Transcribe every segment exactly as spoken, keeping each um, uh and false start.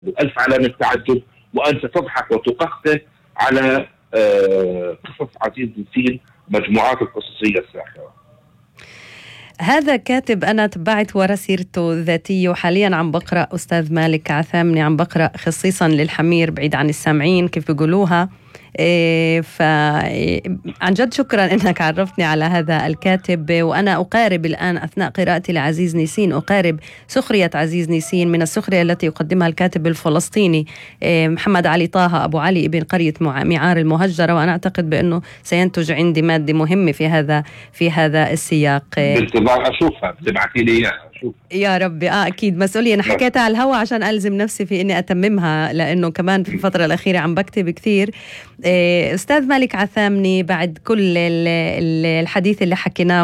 ألف علامة تعجب، وأنت تضحك وتقهقه على قصص عزيز نسين، مجموعات القصصية الساخرة. هذا كاتب أنا تبعت ورا سيرته ذاتية، وحاليا عم بقرأ أستاذ مالك عثامني، عم بقرأ خصيصا للحمير بعيد عن السامعين كيف بيقولوها. إيه فعن جد شكرا انك عرفتني على هذا الكاتب. وانا اقارب الان اثناء قراءتي لعزيز نيسين، اقارب سخرية عزيز نيسين من السخرية التي يقدمها الكاتب الفلسطيني إيه محمد علي طه ابو علي ابن قرية معار المهجرة، وانا اعتقد بانه سينتج عندي مادة مهمة في هذا في هذا السياق. بالطبع اشوفها، بتبعتي لي اياها يا ربي. اه اكيد مسؤولية، انا حكيتها على الهواء عشان الزم نفسي في اني اتممها، لانه كمان في الفترة الاخيرة عم بكتب كثير. أستاذ مالك عثامني، بعد كل الحديث اللي حكيناه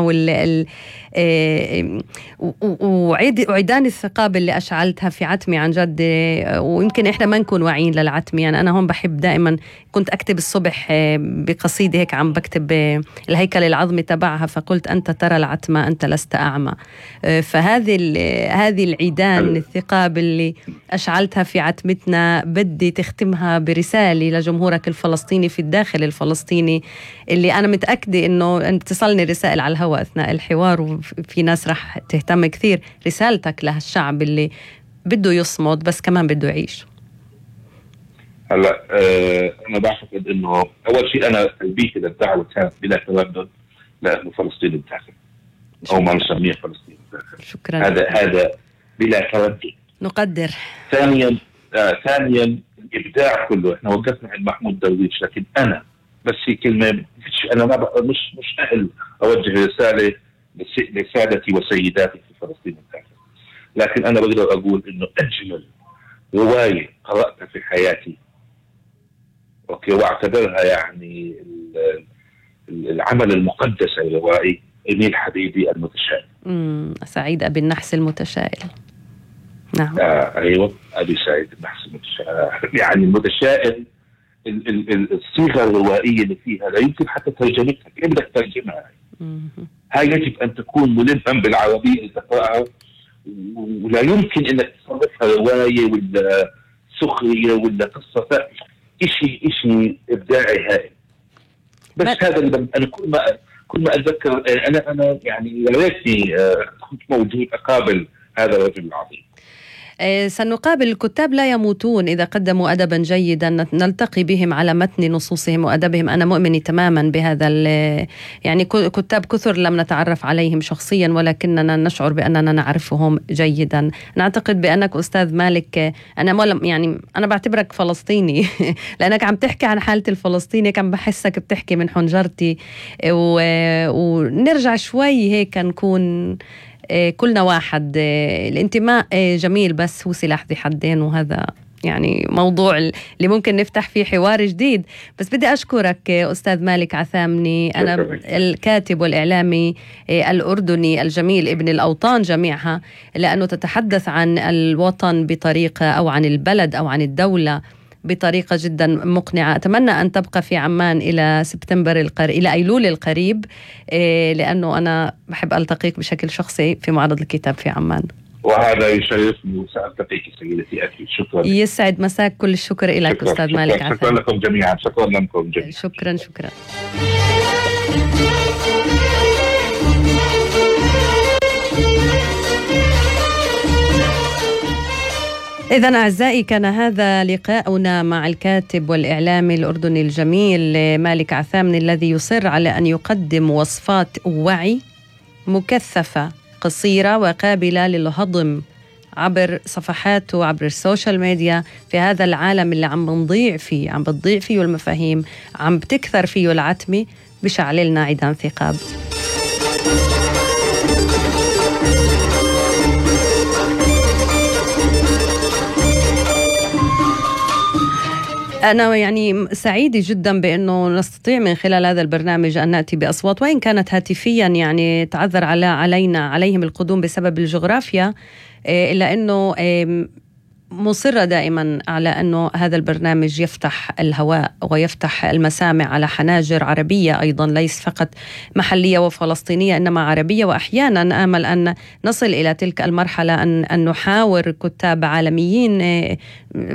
وعيدان الثقاب اللي أشعلتها في عتمي عن جد، ويمكن إحنا ما نكون واعيين للعتمي. يعني أنا هون بحب دائما، كنت أكتب الصبح بقصيدة هيك عم بكتب الهيكل العظمي تبعها، فقلت أنت ترى العتمة أنت لست أعمى. فهذه هذه العيدان الثقاب اللي أشعلتها في عتمتنا بدي تختمها برسالة لجمهورك الفلسطيني في الداخل الفلسطيني، اللي أنا متأكدة إنه تصلني رسائل على الهواء أثناء الحوار، وفي ناس رح تهتم كثير. رسالتك لهالشعب اللي بده يصمد بس كمان بده يعيش. هلا أه أنا بعتقد إنه أول شيء أنا تلبيتي للدعوة كانت بلا تردد، لأنه فلسطين الداخل أو ما نسميه فلسطين الداخل. شكرا. هذا هذا بلا تردد. نقدر. ثانيا آه ثانيا الإبداع كله، إحنا وقفنا عند محمود درويش، لكن أنا بس هي كلمة، أنا ما مش مش أهل أوجه رسالة لسادتي وسيداتي في فلسطين الداخل، لكن أنا بقدر أقول إنه أجمل رواية قرأتها في حياتي، أوكي، واعتبرها يعني العمل المقدس الروائي، إميل حبيبي المتشائم. امم سعيد أبي النحس المتشائم. نعم. آه أيوة، أبي سعيد النحس المتشائم. يعني المتشائم، الصيغة الروائية اللي فيها لا يمكن حتى ترجمتها، كيف بدك ترجمها؟ هاي يجب أن تكون ملمًا بالعربية اللي تقرأها، ولا يمكن أنك تصرفها رواية ولا سخرية ولا قصة، إشي إشي إبداعي هائل. بس هذا اللي أنا كل ما كل ما أتذكر، أنا أنا يعني يا ريتني كنت موجود أقابل هذا الرجل العظيم. سنقابل الكتاب لا يموتون إذا قدموا أدبا جيدا، نلتقي بهم على متن نصوصهم وأدبهم. أنا مؤمنة تماما بهذا. يعني كتاب كثر لم نتعرف عليهم شخصيا، ولكننا نشعر بأننا نعرفهم جيدا. نعتقد بأنك أستاذ مالك، أنا يعني أنا بعتبرك فلسطيني لأنك عم تحكي عن حالة الفلسطيني، كان بحسك بتحكي من حنجرتي، ونرجع شوي هيك نكون كلنا واحد. الانتماء جميل بس هو سلاح ذي حدين، وهذا يعني موضوع اللي ممكن نفتح فيه حوار جديد. بس بدي أشكرك أستاذ مالك عثامني، أنا الكاتب والإعلامي الأردني الجميل ابن الأوطان جميعها، لأنه تتحدث عن الوطن بطريقة، أو عن البلد أو عن الدولة بطريقة جدا مقنعة. أتمنى أن تبقى في عمان إلى سبتمبر القريب، إلى أيلول القريب، لأنه أنا بحب ألتقيك بشكل شخصي في معرض الكتاب في عمان. وهذا يشرفني، وسألتقيك سيدتي أكيد. شكرا. يسعد مساك، كل الشكر لك أستاذ مالك عثامني. شكرا لكم جميعا. شكرا لكم جميعا. شكرا شكرا. إذن أعزائي، كان هذا لقاؤنا مع الكاتب والإعلامي الأردني الجميل مالك عثامني، الذي يصر على أن يقدم وصفات وعي مكثفة قصيرة وقابلة للهضم عبر صفحاته، عبر السوشيال ميديا، في هذا العالم اللي عم بنضيع فيه، عم بتضيع فيه المفاهيم، عم بتكثر فيه العتمة. بشعللنا عيدان ثقاب. أنا يعني سعيدة جدا بأنه نستطيع من خلال هذا البرنامج أن نأتي بأصوات وإن كانت هاتفيا، يعني تعذر على علينا عليهم القدوم بسبب الجغرافيا، إلا أنه مصرة دائما على أنه هذا البرنامج يفتح الهواء ويفتح المسامع على حناجر عربية أيضا، ليس فقط محلية وفلسطينية إنما عربية. وأحيانا آمل أن نصل إلى تلك المرحلة أن, أن نحاور كتاب عالميين